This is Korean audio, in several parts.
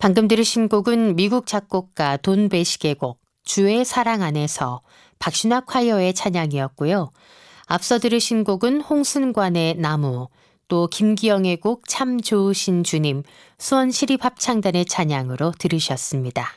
방금 들으신 곡은 미국 작곡가 돈 배식의 곡 주의 사랑 안에서 박신화 콰이어의 찬양이었고요. 앞서 들으신 곡은 홍순관의 나무, 또 김기영의 곡 참 좋으신 주님, 수원시립합창단의 찬양으로 들으셨습니다.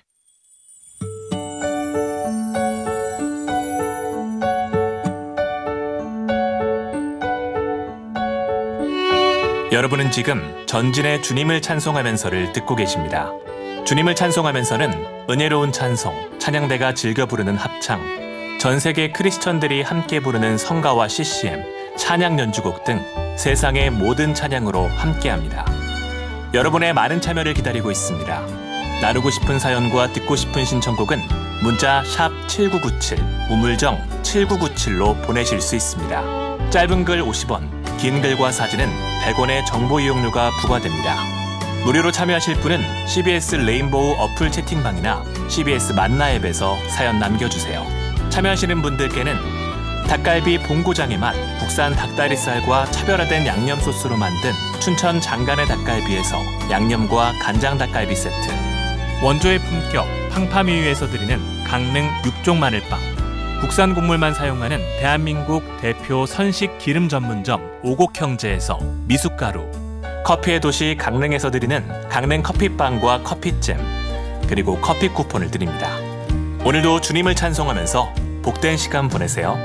여러분은 지금 전진의 주님을 찬송하면서를 듣고 계십니다. 주님을 찬송하면서는 은혜로운 찬송, 찬양대가 즐겨 부르는 합창, 전 세계 크리스천들이 함께 부르는 성가와 CCM, 찬양 연주곡 등 세상의 모든 찬양으로 함께합니다. 여러분의 많은 참여를 기다리고 있습니다. 나누고 싶은 사연과 듣고 싶은 신청곡은 문자 샵 7997, 우물정 7997로 보내실 수 있습니다. 짧은 글 50원, 긴 글과 사진은 100원의 정보 이용료가 부과됩니다. 무료로 참여하실 분은 CBS 레인보우 어플 채팅방이나 CBS 만나 앱에서 사연 남겨주세요. 참여하시는 분들께는 닭갈비 본고장의 맛, 국산 닭다리살과 차별화된 양념 소스로 만든 춘천 장간의 닭갈비에서 양념과 간장 닭갈비 세트, 원조의 품격 팡파미유에서 드리는 강릉 육종 마늘빵, 국산 곡물만 사용하는 대한민국 대표 선식 기름 전문점 오곡형제에서 미숫가루, 커피의 도시 강릉에서 드리는 강릉 커피빵과 커피잼, 그리고 커피 쿠폰을 드립니다. 오늘도 주님을 찬송하면서 복된 시간 보내세요.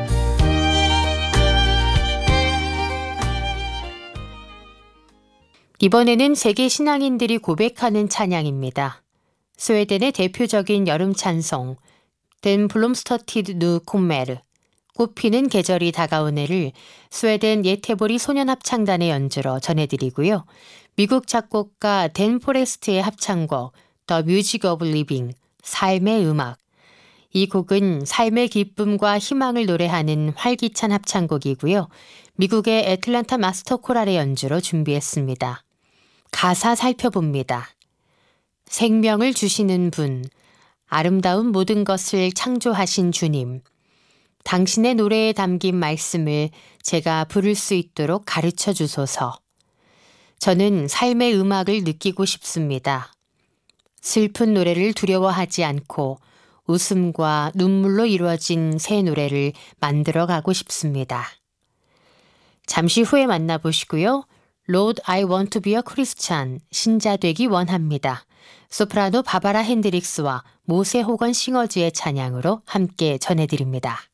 이번에는 세계 신앙인들이 고백하는 찬양입니다. 스웨덴의 대표적인 여름 찬송 덴 블롬스터티드 누 콤메르, 꽃피는 계절이 다가온 해를 스웨덴 예테보리 소년합창단의 연주로 전해드리고요. 미국 작곡가 댄 포레스트의 합창곡 The Music of Living, 삶의 음악. 이 곡은 삶의 기쁨과 희망을 노래하는 활기찬 합창곡이고요. 미국의 애틀란타 마스터 코랄의 연주로 준비했습니다. 가사 살펴봅니다. 생명을 주시는 분, 아름다운 모든 것을 창조하신 주님, 당신의 노래에 담긴 말씀을 제가 부를 수 있도록 가르쳐 주소서. 저는 삶의 음악을 느끼고 싶습니다. 슬픈 노래를 두려워하지 않고 웃음과 눈물로 이루어진 새 노래를 만들어 가고 싶습니다. 잠시 후에 만나보시고요. Lord, I want to be a Christian, 신자 되기 원합니다. 소프라노 바바라 핸드릭스와 모세 호건 싱어즈의 찬양으로 함께 전해드립니다.